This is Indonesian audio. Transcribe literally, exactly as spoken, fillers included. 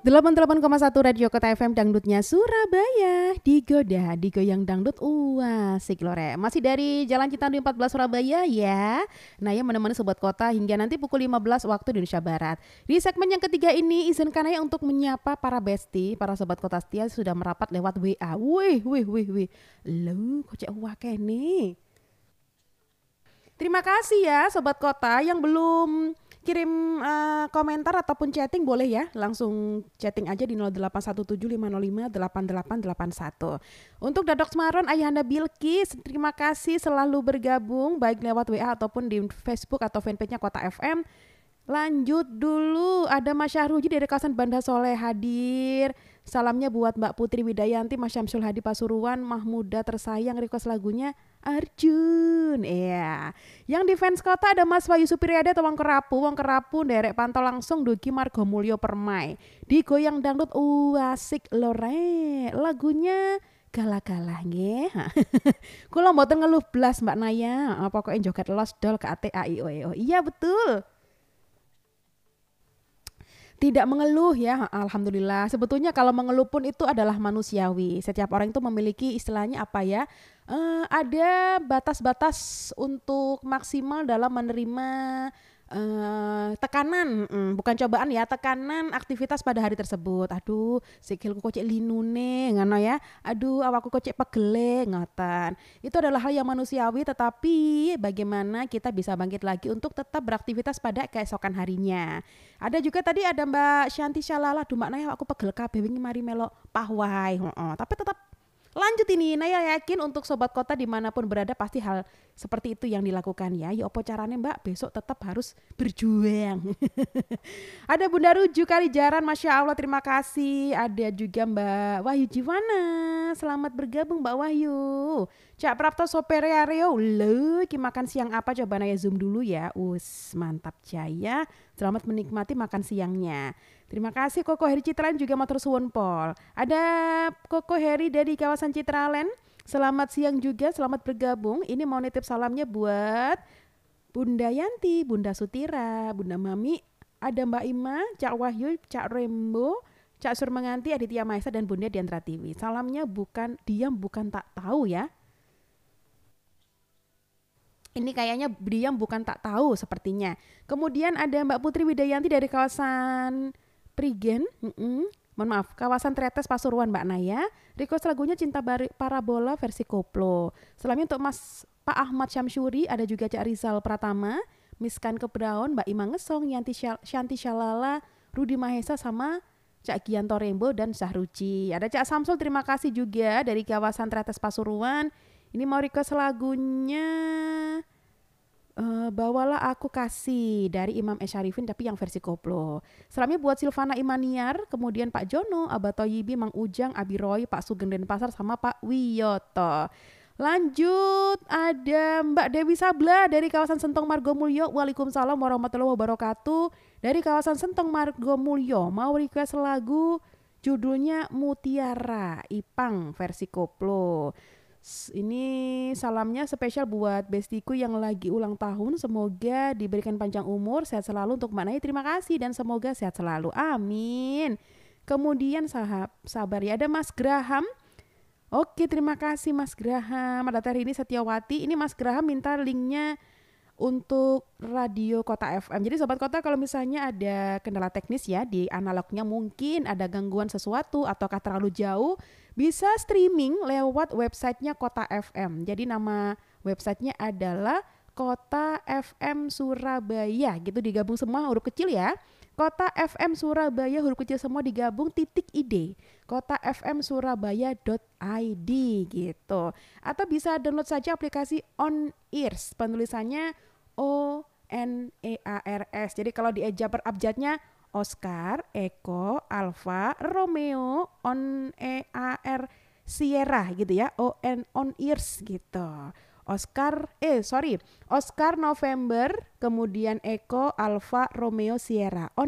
delapan puluh delapan koma satu Radio Kota F M Dangdutnya Surabaya. Digoda, digoyang dangdut. Wah, asik loh Re. Masih dari Jalan Citandu empat belas Surabaya ya. Nah ya menemani Sobat Kota hingga nanti pukul lima belas waktu Indonesia Barat. Di segmen yang ketiga ini izinkan saya untuk menyapa para bestie, para Sobat Kota setia sudah merapat lewat W A. Wih, wih, wih, wih. Lu kok cek wake nih. Terima kasih ya Sobat Kota yang belum kirim uh, komentar ataupun chatting boleh ya langsung chatting aja di nol delapan satu tujuh lima nol lima delapan delapan delapan satu. Untuk Dadok Semaron Ayahanda Bilkis terima kasih selalu bergabung baik lewat W A ataupun di Facebook atau fanpage-nya Kota F M. Lanjut dulu ada Mas Syahruji dari kawasan Banda Soleh hadir. Salamnya buat Mbak Putri Widayanti, Mas Syamsul Hadi Pasuruan, Mahmuda tersayang request lagunya Arjun. Iya. Yang di fans kota ada Mas Wahyu Supiriyada atau Wong Kerapu, Wong Kerapu derek pantau langsung Dugi Margomulyo Permai. Di goyang dangdut uh, asik lore. Lagunya galah-galah nggih. Kula mboten ngeluh blas Mbak Naya. Pokoknya joget los dol ke A T A I O E O. Iya betul. Tidak mengeluh ya, alhamdulillah. Sebetulnya kalau mengeluh pun itu adalah manusiawi. Setiap orang itu memiliki istilahnya apa ya? Uh, ada batas-batas untuk maksimal dalam menerima uh, tekanan, mm, bukan cobaan ya, tekanan aktivitas pada hari tersebut. Aduh, sikilku kok cek linune, ngono ya. Aduh, awakku kok cek pegele, ngoten. Itu adalah hal yang manusiawi, tetapi bagaimana kita bisa bangkit lagi untuk tetap beraktivitas pada keesokan harinya. Ada juga tadi ada Mbak Shanti Shalala, duh Mbak Naya aku pegel kabeh wingi mari melo pahwai, oh, tapi tetap lanjut ini. Naya yakin untuk Sobat Kota dimanapun berada pasti hal seperti itu yang dilakukan ya. Ya opo carane Mbak, besok tetap harus berjuang. Ada Bunda Ruju Kalijaran, Masya Allah terima kasih. Ada juga Mbak Wahyu Jiwana, selamat bergabung Mbak Wahyu. Cak Prapto Soperareo, lo ki makan siang apa coba Naya zoom dulu ya. Us mantap Jaya, selamat menikmati makan siangnya. Terima kasih Koko Heri Citraland juga matur suwun pol. Ada Koko Heri dari kawasan Citraland. Selamat siang juga, selamat bergabung. Ini mau nitip salamnya buat Bunda Yanti, Bunda Sutira, Bunda Mami, ada Mbak Ima, Cak Wahyu, Cak Rembo, Cak Surmenganti, Aditya Maesa dan Bunda Diantra Tiwi. Salamnya bukan diam bukan tak tahu ya. Ini kayaknya diam bukan tak tahu sepertinya. Kemudian ada Mbak Putri Widayanti dari kawasan Prigen, mm-mm. mohon maaf, kawasan Tretes Pasuruan Mbak Naya. Request lagunya Cinta Parabola versi koplo. Selanjutnya untuk Mas Pak Ahmad Syamsuri, ada juga Cak Rizal Pratama, Miskan Kebraun, Mbak Ima Ngesong, Yanti Syal- Shanti Shalala, Rudi Mahesa sama Cak Gianto Rembo dan Syahruci. Ada Cak Samsul, terima kasih juga dari kawasan Tretes Pasuruan. Ini mau request lagunya Uh, bawalah aku kasih dari Imam Esyarifin tapi yang versi koplo. Selamanya buat Silvana Imaniar, kemudian Pak Jono, Abah Toyibi, Mang Ujang, Abi Roy, Pak Sugeng Denpasar sama Pak Wiyoto. Lanjut ada Mbak Dewi Sabla dari kawasan Sentong Margomulyo. Waalaikumsalam warahmatullahi wabarakatuh. Dari kawasan Sentong Margomulyo mau request lagu judulnya Mutiara Ipang versi koplo. Ini salamnya spesial buat bestiku yang lagi ulang tahun. Semoga diberikan panjang umur, sehat selalu untuk Mbak Naya. Terima kasih dan semoga sehat selalu. Amin. Kemudian sahab, sabar ya. Ada Mas Graham. Oke, terima kasih Mas Graham. Ada Teh ini Setiawati. Ini Mas Graham minta linknya untuk Radio Kota F M. Jadi Sobat Kota kalau misalnya ada kendala teknis ya di analognya, mungkin ada gangguan sesuatu ataukah terlalu jauh, bisa streaming lewat websitenya Kota F M. Jadi nama websitenya adalah Kota F M Surabaya gitu, digabung semua huruf kecil ya. Kota F M Surabaya huruf kecil semua digabung titik id. Kota F M Surabaya dot I D gitu. Atau bisa download saja aplikasi On Ears, penulisannya O N E A R S. Jadi kalau dieja per abjadnya Oscar, Eko, Alfa, Romeo, On E A R Sierra gitu ya. O N On Ears gitu. Oscar, eh sorry, Oscar November, kemudian Eko, Alfa, Romeo, Sierra. On